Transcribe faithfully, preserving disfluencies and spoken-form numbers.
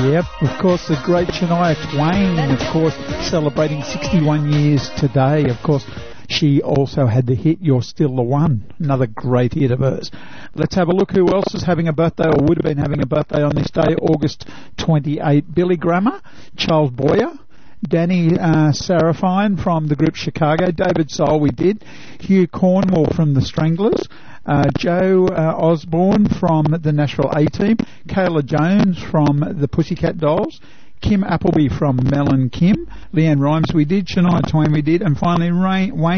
Yep, of course, the great Shania Twain, of course, celebrating sixty-one years today. Of course, she also had the hit You're Still the One, another great hit of hers. Let's have a look who else is having a birthday or would have been having a birthday on this day, August twenty-eighth. Billy Grammer, Charles Boyer, Danny uh, Sarafine from the group Chicago, David Soul we did, Hugh Cornwall from the Stranglers, uh, Joe uh, Osborne from the Nashville A-Team, Kayla Jones from the Pussycat Dolls, Kim Appleby from Mel and Kim, Leanne Rimes we did, Shania Twain we did, and finally Ray, Wayne